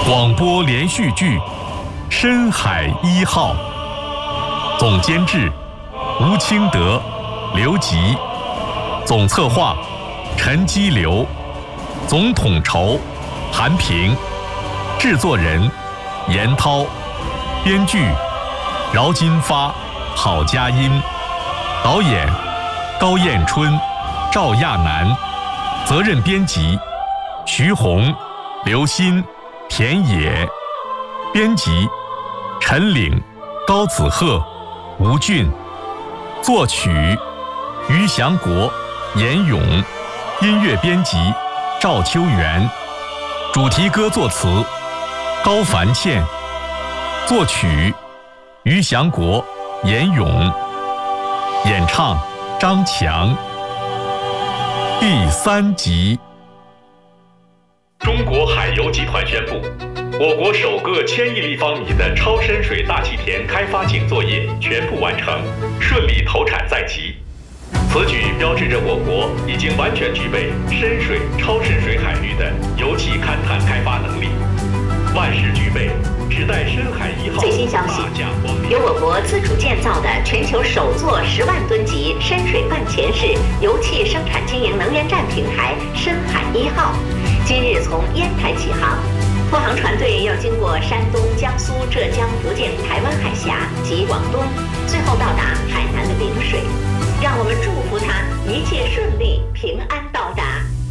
广播连续剧《深海一号》，总监制吴清德、刘吉，总策划陈基流，总统筹韩平，制作人严涛，编剧饶金发、郝佳音，导演高彦春、赵亚楠，责任编辑徐红、刘鑫、田野，编辑陈岭、高子鹤、吴俊，作曲于祥国、严勇，音乐编辑赵秋元，主题歌作词高凡倩，作曲于祥国、严勇，演唱张强。第3集。中国海油集团宣布，我国首个1000亿立方米的超深水大气田开发井作业全部完成，顺利投产在即。此举标志着我国已经完全具备深水、超深水海域的油气勘探开发能力，万事俱备，只待深海1号。 最新消息，由我国自主建造的全球首座10万吨级深水半潜式油气生产经营能源站平台深海1号，今日从烟台起航。拖航船队要经过山东、江苏、浙江、福建、台湾海峡及广东，最后到达海南的陵水。让我们祝福他一切顺利，平安到达。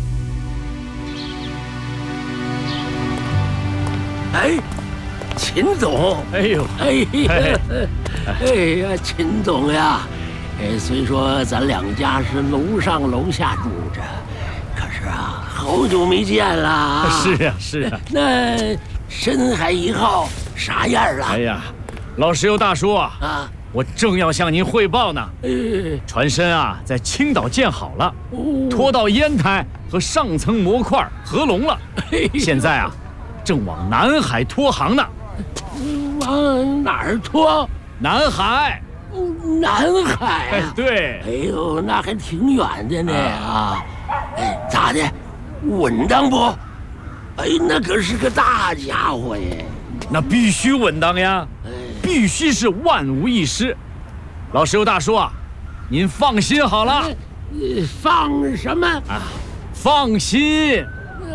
哎，秦总，哎呦，哎呀，秦总呀，虽说咱两家是楼上楼下住着，可是啊，好久没见了。 是啊。 那深海1号啥样了？ 哎呀，老石油大叔啊，我正要向您汇报呢。船身啊，在青岛建好了，拖到烟台和上层模块合拢了，现在啊，正往南海拖航呢。 往哪儿拖？ 南海。 南海啊？ 对。 哎呦，那还挺远的呢啊！咋的？稳当不？哎，那可是个大家伙耶！ 那必须稳当呀，必须是万无一失。老石油大叔啊，您放心好了。 放什么啊？放心。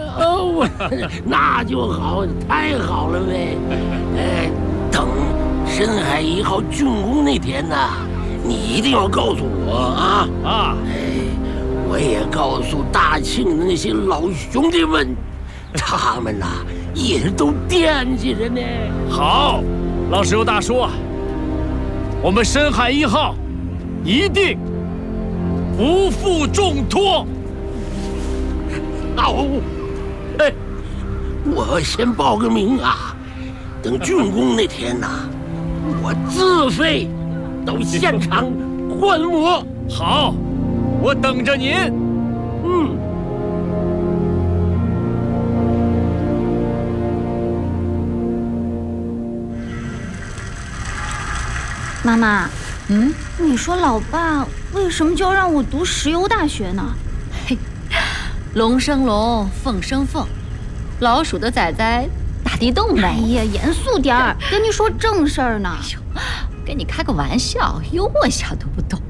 那就好，太好了呗。等深海1号竣工那天呢，你一定要告诉我啊！我也告诉大庆的那些老兄弟们，他们呐也都惦记着呢。 好，老石油大叔啊，我们深海1号一定不负重托。 好，我先报个名啊，等竣工那天呐，我自费到现场观摩。 好，我等着您。 妈妈，你说老爸为什么就要让我读石油大学呢？ 嘿，龙生龙，凤生凤，老鼠的崽崽打地洞呗。 哎呀，严肃点儿，跟你说正事儿呢。 跟你开个玩笑，幽默一下都不懂。